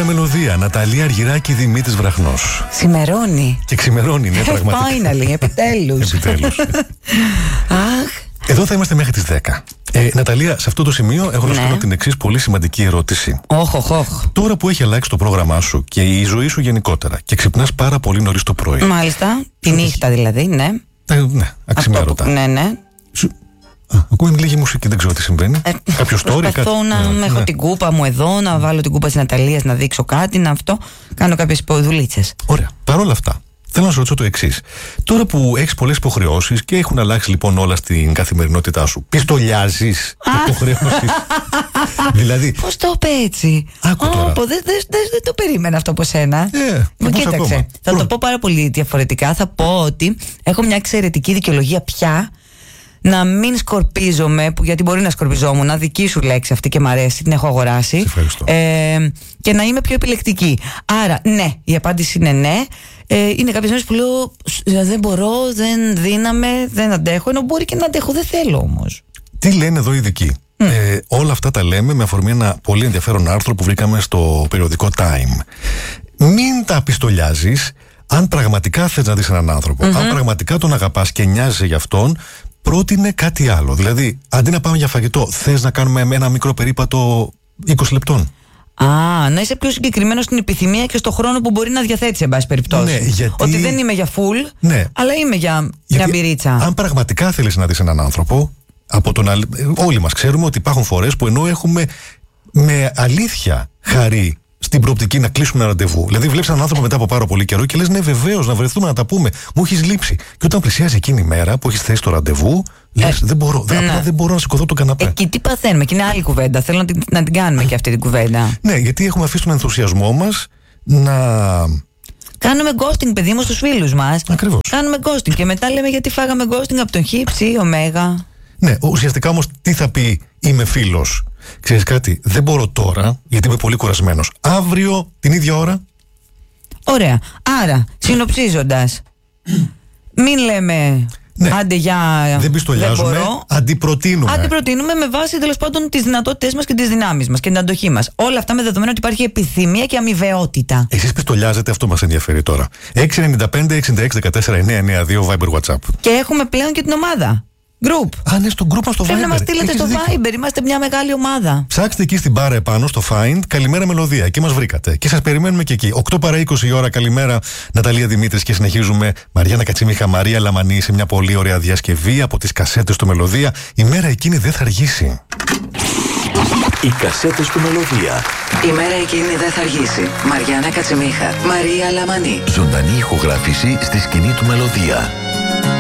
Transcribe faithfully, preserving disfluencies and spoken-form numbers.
Μελωδία, Ναταλία Αργυράκη, Δημήτρης Βραχνός. Ξημερώνει. Και ξημερώνει, ναι, πραγματικά. Finally, επιτέλους. Επιτέλους. Αχ. Εδώ θα είμαστε μέχρι τις δέκα. Ε, Ναταλία, σε αυτό το σημείο έχω να σου Ναι. κάνω την εξής πολύ σημαντική ερώτηση. Όχ, όχ, όχ. Τώρα που έχει αλλάξει το πρόγραμμά σου και η ζωή σου γενικότερα και ξυπνάς πάρα πολύ νωρίς το πρωί. Μάλιστα. Τη νύχτα δηλαδή, ναι. Ε, ναι, αξιμέρωτα. Αυτό που- Ναι, ναι. Σου... Α, ακούω λίγη μουσική, δεν ξέρω τι συμβαίνει. Ε, Κάποιο story, Προσπαθώ κάτι. να Ναι, έχω ναι. την κούπα μου εδώ, να βάλω την κούπα της Ναταλίας, να δείξω κάτι, να αυτό. Κάνω κάποιες δουλίτσες. Ωραία. Παρ' όλα αυτά, θέλω να σου ρωτήσω το εξής. Τώρα που έχεις πολλές υποχρεώσεις και έχουν αλλάξει λοιπόν όλα στην καθημερινότητά σου, πιστολιάζεις υποχρεώσεις. Δηλαδή. Πώς το είπε έτσι? Άκου τώρα. Ω, πω, δεν δεν- δεν- δεν το περίμενα αυτό από σένα. Ε, Μου πώς κοίταξε. ακόμα? Θα Προ- το πω πάρα πολύ διαφορετικά. Θα πω ότι έχω μια εξαιρετική δικαιολογία πια να μην σκορπίζομαι, που, γιατί μπορεί να σκορπιζόμουν. Δική σου λέξη αυτή και μ' αρέσει, την έχω αγοράσει. Σε ευχαριστώ. Ε, και να είμαι πιο επιλεκτική. Άρα, ναι, η απάντηση είναι ναι. Ε, είναι κάποιες μέρες που λέω «Σ- δεν μπορώ, δεν δύναμαι, δεν αντέχω. Ενώ μπορεί και να αντέχω, δεν θέλω όμως. Τι λένε εδώ οι ειδικοί? Ε, όλα αυτά τα λέμε με αφορμή ένα πολύ ενδιαφέρον άρθρο που βρήκαμε στο περιοδικό Time. Μην τα πιστολιάζεις αν πραγματικά θες να δεις έναν άνθρωπο. Αν πραγματικά τον αγαπάς και νοιάζεσαι για αυτόν, πρότεινε κάτι άλλο. Δηλαδή, αντί να πάμε για φαγητό, θες να κάνουμε ένα μικρό περίπατο είκοσι λεπτών. Α, να είσαι πιο συγκεκριμένο στην επιθυμία και στο χρόνο που μπορεί να διαθέτει, εν πάση περιπτώσει. Ναι, γιατί- Ότι δεν είμαι για full, Ναι. αλλά είμαι για μια Γιατί μπυρίτσα. αν πραγματικά θέλεις να δεις έναν άνθρωπο, από τον αλ... ε, όλοι μας ξέρουμε ότι υπάρχουν φορές που ενώ έχουμε με αλήθεια χαρεί στην προοπτική να κλείσουμε ένα ραντεβού. Δηλαδή, βλέπεις έναν άνθρωπο μετά από πάρα πολύ καιρό και λες ναι, βεβαίως, να βρεθούμε να τα πούμε. Μου έχεις λείψει. Και όταν πλησιάζει εκείνη η μέρα που έχεις θέσει το ραντεβού, λες δεν μπορώ, δεν, απλά δεν μπορώ να σηκωθώ από τον καναπέ. Εκεί τι παθαίνουμε, και είναι άλλη κουβέντα. Θέλω να την, να την κάνουμε και αυτή την κουβέντα. Ναι, γιατί έχουμε αφήσει τον ενθουσιασμό μας να. Κάνουμε ghosting, παιδί μου, στους φίλους μας. Ακριβώς. Κάνουμε ghosting και μετά λέμε γιατί φάγαμε ghosting από τον Χ, Ψ, Ωμέγα. Ναι, ουσιαστικά όμως τι θα πει είμαι φίλος? Ξέρεις κάτι, δεν μπορώ τώρα γιατί είμαι πολύ κουρασμένος. Αύριο την ίδια ώρα. Ωραία. Άρα, συνοψίζοντας, μην λέμε Ναι. άντε για. Δεν πιστολιάζουμε, μπορώ. αντιπροτείνουμε. Αντιπροτείνουμε με βάση τέλος πάντων τις δυνατότητές μας και τις δυνάμεις μας και την αντοχή μας. Όλα αυτά με δεδομένο ότι υπάρχει επιθυμία και αμοιβαιότητα. Εσείς πιστολιάζετε, αυτό μας ενδιαφέρει τώρα. έξι εννιά πέντε εξήντα έξι δεκατέσσερα εννιακόσια ενενήντα δύο Viber WhatsApp. Και έχουμε πλέον και την ομάδα. Group. Α, ναι, στο group μας στο Viber. Πρέπει να μας στείλετε Έχεις στο δίκιο. Viber. Είμαστε μια μεγάλη ομάδα. Ψάξτε εκεί στην μπάρα επάνω στο Find Καλημέρα Μελωδία. Εκεί μας βρήκατε. Και σας περιμένουμε και εκεί. οκτώ παρά είκοσι η ώρα. Καλημέρα, Ναταλία Δημήτρης. Και συνεχίζουμε. Μαριάννα Κατσιμίχα, Μαρία Λαμανή σε μια πολύ ωραία διασκευή από τις κασέτες του Μελωδία. Η μέρα εκείνη δεν θα αργήσει. Οι κασέτες του Μελωδία. Η μέρα εκείνη δεν θα αργήσει. Μαριάννα Κατσιμίχα, Μαρία Λαμανή. Ζωντανή ηχογράφηση στη σκηνή του Μελωδία.